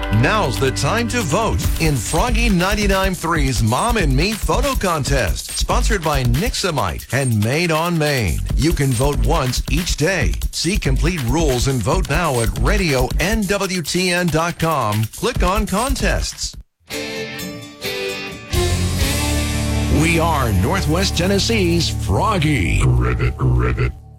Now's the time to vote in Froggy 99.3's Mom and Me Photo Contest, sponsored by Nixamite and Made on Maine. You can vote once each day. See complete rules and vote now at radionwtn.com. Click on contests. We are Northwest Tennessee's Froggy. Ribbit.